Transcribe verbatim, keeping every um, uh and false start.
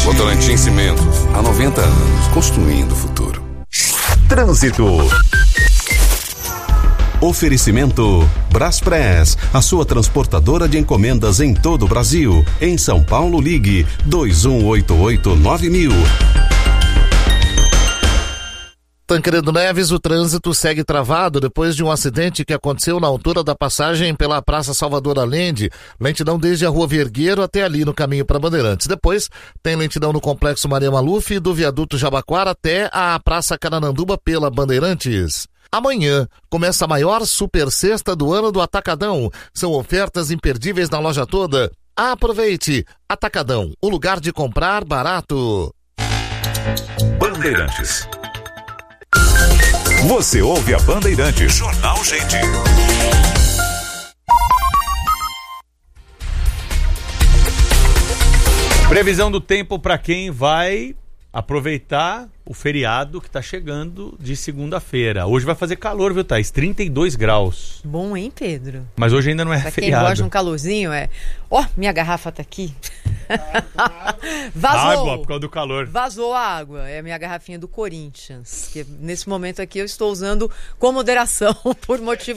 Votorantim Cimentos, há noventa anos, construindo o futuro. Trânsito. Oferecimento Braspress, a sua transportadora de encomendas em todo o Brasil. Em São Paulo, ligue dois um oito oito nove mil. Tancredo Neves, o trânsito segue travado depois de um acidente que aconteceu na altura da passagem pela Praça Salvador Allende. Lentidão desde a Rua Vergueiro até ali no caminho para Bandeirantes. Depois tem lentidão no Complexo Maria Maluf, do Viaduto Jabaquara até a Praça Carananduba pela Bandeirantes. Amanhã começa a maior super sexta do ano do Atacadão. São ofertas imperdíveis na loja toda. Aproveite! Atacadão, o lugar de comprar barato. Bandeirantes. Você ouve a Bandeirantes. Jornal Gente. Previsão do tempo para quem vai aproveitar o feriado que tá chegando de segunda-feira. Hoje vai fazer calor, viu, Thaís? trinta e dois graus. Bom, hein, Pedro? Mas hoje ainda não é pra feriado. Pra quem gosta de um calorzinho, é... Ó, oh, minha garrafa tá aqui. Vazou. Água por causa do calor. Vazou a água. É a minha garrafinha do Corinthians. Que nesse momento aqui eu estou usando com moderação por motivo